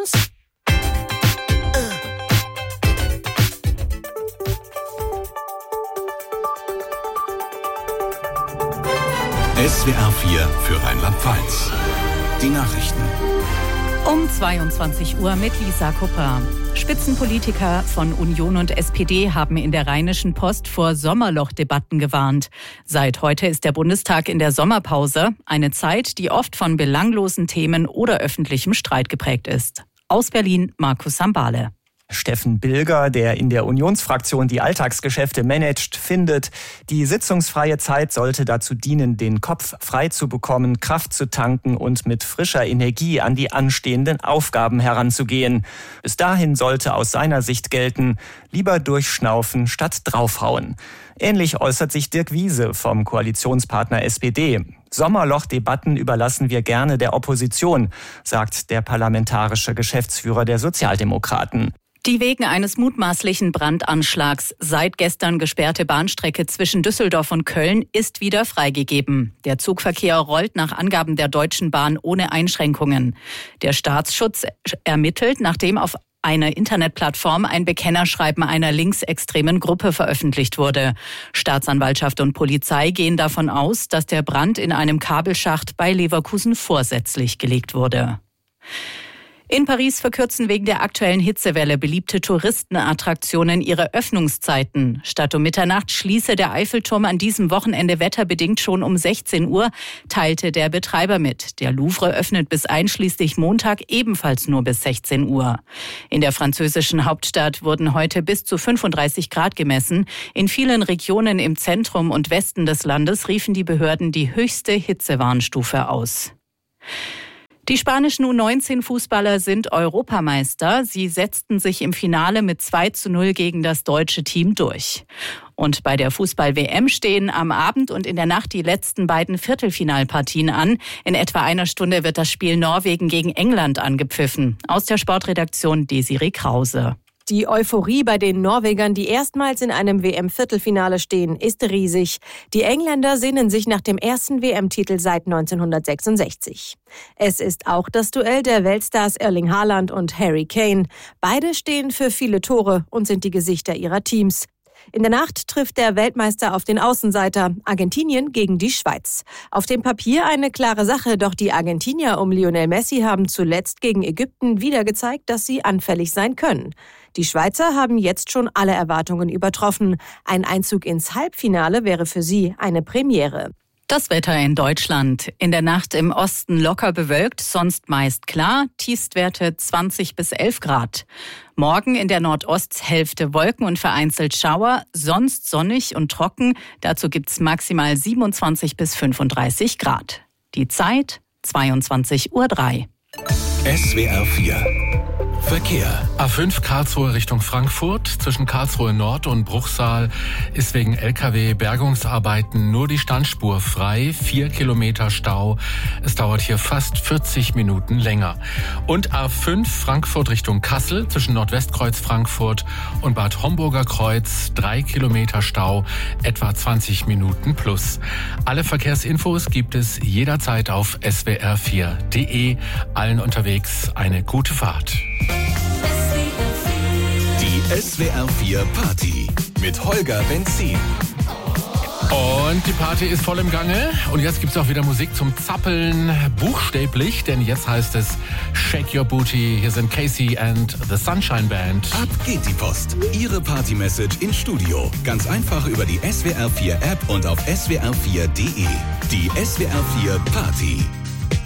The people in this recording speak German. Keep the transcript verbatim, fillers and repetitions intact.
Dance. S W R vier für Rheinland-Pfalz. Die Nachrichten. Um zweiundzwanzig Uhr mit Lisa Kupper. Spitzenpolitiker von Union und S P D haben in der Rheinischen Post vor Sommerlochdebatten gewarnt. Seit heute ist der Bundestag in der Sommerpause, eine Zeit, die oft von belanglosen Themen oder öffentlichem Streit geprägt ist. Aus Berlin, Markus Sambale. Steffen Bilger, der in der Unionsfraktion die Alltagsgeschäfte managt, findet, die sitzungsfreie Zeit sollte dazu dienen, den Kopf frei zu bekommen, Kraft zu tanken und mit frischer Energie an die anstehenden Aufgaben heranzugehen. Bis dahin sollte aus seiner Sicht gelten, lieber durchschnaufen statt draufhauen. Ähnlich äußert sich Dirk Wiese vom Koalitionspartner S P D. Sommerlochdebatten überlassen wir gerne der Opposition, sagt der parlamentarische Geschäftsführer der Sozialdemokraten. Die wegen eines mutmaßlichen Brandanschlags seit gestern gesperrte Bahnstrecke zwischen Düsseldorf und Köln ist wieder freigegeben. Der Zugverkehr rollt nach Angaben der Deutschen Bahn ohne Einschränkungen. Der Staatsschutz ermittelt, nachdem auf einer Internetplattform ein Bekennerschreiben einer linksextremen Gruppe veröffentlicht wurde. Staatsanwaltschaft und Polizei gehen davon aus, dass der Brand in einem Kabelschacht bei Leverkusen vorsätzlich gelegt wurde. In Paris verkürzen wegen der aktuellen Hitzewelle beliebte Touristenattraktionen ihre Öffnungszeiten. Statt um Mitternacht schließe der Eiffelturm an diesem Wochenende wetterbedingt schon um sechzehn Uhr, teilte der Betreiber mit. Der Louvre öffnet bis einschließlich Montag ebenfalls nur bis sechzehn Uhr. In der französischen Hauptstadt wurden heute bis zu fünfunddreißig Grad gemessen. In vielen Regionen im Zentrum und Westen des Landes riefen die Behörden die höchste Hitzewarnstufe aus. Die spanischen U neunzehn Fußballer sind Europameister. Sie setzten sich im Finale mit zwei zu null gegen das deutsche Team durch. Und bei der Fußball-W M stehen am Abend und in der Nacht die letzten beiden Viertelfinalpartien an. In etwa einer Stunde wird das Spiel Norwegen gegen England angepfiffen. Aus der Sportredaktion Desiree Krause. Die Euphorie bei den Norwegern, die erstmals in einem W M-Viertelfinale stehen, ist riesig. Die Engländer sehnen sich nach dem ersten W M-Titel seit neunzehnhundertsechsundsechzig. Es ist auch das Duell der Weltstars Erling Haaland und Harry Kane. Beide stehen für viele Tore und sind die Gesichter ihrer Teams. In der Nacht trifft der Weltmeister auf den Außenseiter, Argentinien gegen die Schweiz. Auf dem Papier eine klare Sache, doch die Argentinier um Lionel Messi haben zuletzt gegen Ägypten wieder gezeigt, dass sie anfällig sein können. Die Schweizer haben jetzt schon alle Erwartungen übertroffen. Ein Einzug ins Halbfinale wäre für sie eine Premiere. Das Wetter in Deutschland. In der Nacht im Osten locker bewölkt, sonst meist klar. Tiefstwerte zwanzig bis elf Grad. Morgen in der Nordosthälfte Wolken und vereinzelt Schauer, sonst sonnig und trocken. Dazu gibt's maximal siebenundzwanzig bis fünfunddreißig Grad. Die Zeit zweiundzwanzig Uhr drei. S W R vier Verkehr. A fünf Karlsruhe Richtung Frankfurt. Zwischen Karlsruhe Nord und Bruchsal ist wegen L K W-Bergungsarbeiten nur die Standspur frei. Vier Kilometer Stau. Es dauert hier fast vierzig Minuten länger. Und A fünf Frankfurt Richtung Kassel. Zwischen Nordwestkreuz Frankfurt und Bad Homburger Kreuz. Drei Kilometer Stau. Etwa zwanzig Minuten plus. Alle Verkehrsinfos gibt es jederzeit auf S W R vier Punkt de. Allen unterwegs eine gute Fahrt. Die S W R vier Party mit Holger Benzin. Und die Party ist voll im Gange. Und jetzt gibt's auch wieder Musik zum Zappeln, buchstäblich, denn jetzt heißt es Shake Your Booty. Hier sind Casey and the Sunshine Band. Ab geht die Post. Ihre Party-Message ins Studio. Ganz einfach über die S W R vier App und auf S W R vier Punkt de. Die S W R vier Party.